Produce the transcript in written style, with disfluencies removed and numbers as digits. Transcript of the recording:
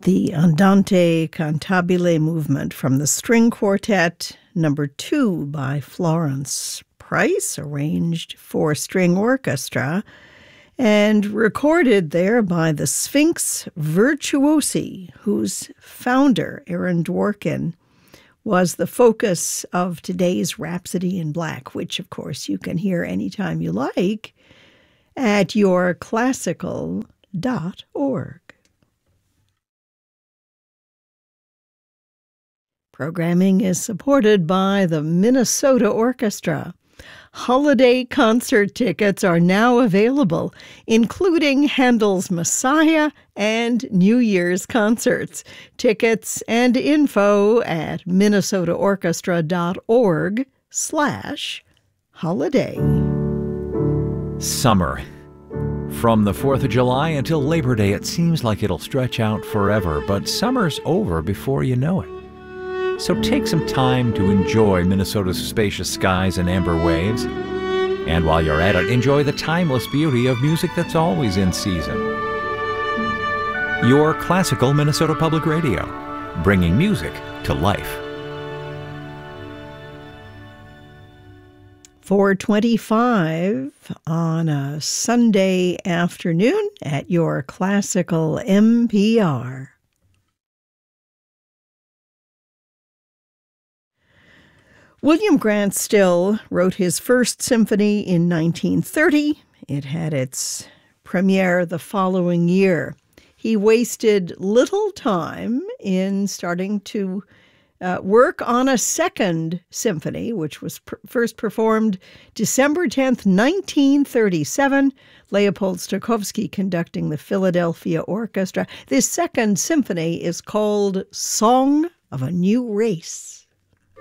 The Andante Cantabile movement from the String Quartet No. 2 by Florence Price, arranged for string orchestra, and recorded there by the Sphinx Virtuosi, whose founder, Aaron Dworkin, was the focus of today's Rhapsody in Black, which, of course, you can hear anytime you like at yourclassical.org. Programming is supported by the Minnesota Orchestra. Holiday concert tickets are now available, including Handel's Messiah and New Year's concerts. Tickets and info at minnesotaorchestra.org/holiday. Summer. From the 4th of July until Labor Day, it seems like it'll stretch out forever, but summer's over before you know it. So take some time to enjoy Minnesota's spacious skies and amber waves. And while you're at it, enjoy the timeless beauty of music that's always in season. Your classical Minnesota Public Radio, bringing music to life. 4:25 on a Sunday afternoon at your classical NPR. William Grant Still wrote his first symphony in 1930. It had its premiere the following year. He wasted little time in starting to work on a second symphony, which was first performed December 10th, 1937, Leopold Stokowski conducting the Philadelphia Orchestra. This second symphony is called Song of a New Race.